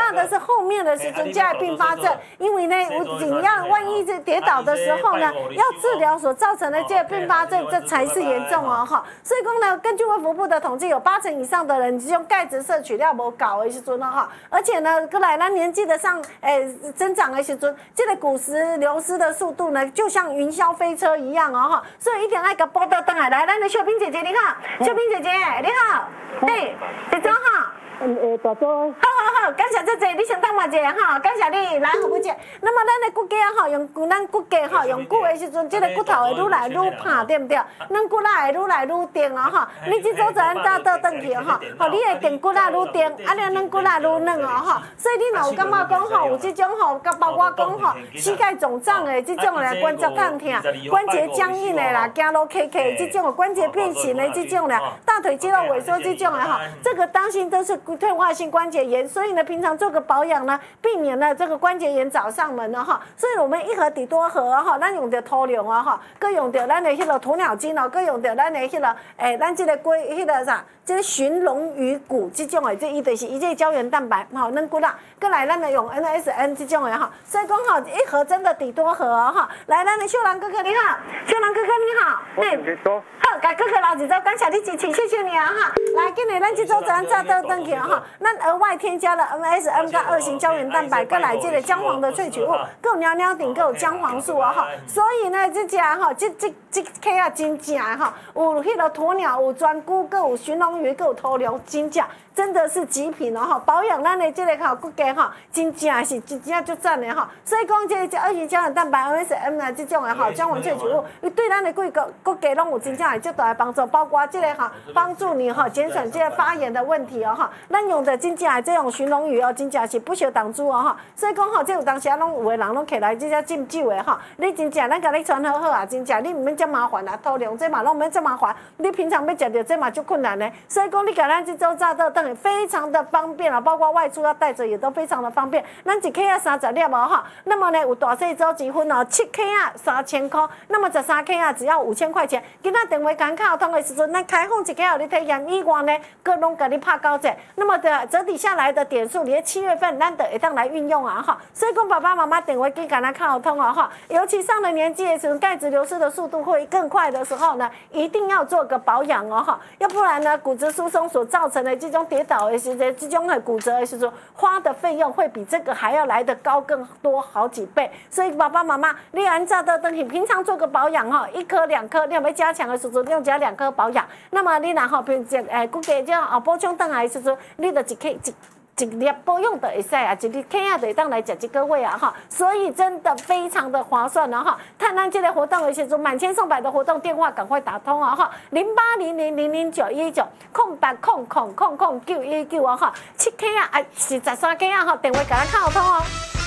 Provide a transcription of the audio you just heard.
怕的是后面的时阵才会并发症，因为呢，有怎样，万一这跌倒的时候呢，要治疗所造成的这个并发症，这才是严重哦哈。所以讲呢，根据卫福部的统计，有80%以上的人用钙质摄取量无够的时阵哈，而且呢，过来咱年纪的上增长的时阵，这个骨质流失的速度呢，就像云霄飞车一样哦哈，所以一定要给报道登来。来，咱的秀萍姐姐你好，秀萍姐姐你好，嘿，姐姐好。 大周。 好，感谢姐姐，你先等我一下哈，感谢你来服务姐。那么咱的骨架哈，用咱骨架哈，用久的时阵，这个骨头会愈来愈胖，对不对？咱骨仔会愈来愈定啊哈。你这周咱倒倒转去哈，吼，你会定骨仔愈定，啊，咱骨仔愈软哦哈。所以你若有感觉讲吼，有这种吼，甲包括讲吼，膝盖肿胀的这种啦，关节痛痛、关节僵硬的啦，走路卡卡这种关节变形的这种啦，大腿肌肉萎缩这种的哈，这个当心都是退化性关节炎，所以呢，平常做个保养呢，避免了这个关节炎找上门了哈。所以我们一盒抵多盒哈，咱用着土粮啊哈，搁用着咱的迄个鸵鸟精哦，搁用着咱的迄个咱这个龟迄个啥，这个寻龙鱼骨这种的，这伊就是伊这胶原蛋白哈，咱骨啦，搁来咱的用 NSN 这种的哈。所以讲哈，一盒真的抵多盒哈。来，咱的秀兰哥哥你好，秀兰哥哥你好， 你说。 好，甲哥哥老几周，感谢你支持，谢谢你啊哈。来，今日咱这周咱再倒转去哈，咱额外添加了 MSM 跟2型胶原蛋白，跟来这个姜黄的萃取物，够鸟鸟顶，够有姜黄素啊哈。所以呢，这家哈，这客啊真正哈，有迄个鸵鸟，有专菇，够有寻龙鱼，够有土粮，真正。真的是极品哦哈，保养咱的这个哈骨架哈，真正是真正足赞的哈。所以讲这2型胶原蛋白 MSM 啊这种的哈姜黄萃取物，伊对咱的骨架拢有真正的足大的帮助，包括这个哈帮助你哈减少这个发炎的问题哦哈。咱用的真正的这种寻龙鱼哦，真正是不锈挡珠哦哈。所以讲哈，这有当时啊拢有的人拢起来这只浸酒的哈，你真正咱甲你传好好啊，真正你唔免这麻烦啊，土粮这嘛拢唔免这麻烦，你平常要食到这嘛就困难的。所以讲你甲咱这周炸豆等。非常的方便啊，包括外出要带着也都非常的方便。咱一克啊30粒哦哈，那么呢有大细周积分哦，7克啊3000块，那么13克啊只要5000块钱。今仔电话赶卡通的时阵，咱开放一克互你体验以外呢，各拢给你拍高折。那么的折抵下来的点数，你的7月份咱就会当来运用啊哈。所以讲爸爸妈妈电话给赶来卡通啊哈，尤其上了年纪的时候，钙质流失的速度会更快的时候呢，一定要做个保养哦哈，要不然呢骨质疏松所造成的这种跌倒的。这种的骨折的时候，花的费用会比这个还要来得高更多好几倍。所以爸爸妈妈，你按照的等你平常做个保养哈，1颗2颗，你要加强的时候用加2颗保养。那么你然后平时骨架这样后补充回来的时候，你就一粒保养就会使啊，一粒克啊就会当来食1个月啊哈，所以真的非常的划算啊哈。看咱这个活动的时候，满千送百的活动电话赶快打通啊哈，0800000919空8空空空空919啊哈，7克啊是13克啊哈，电话赶快敲通哦。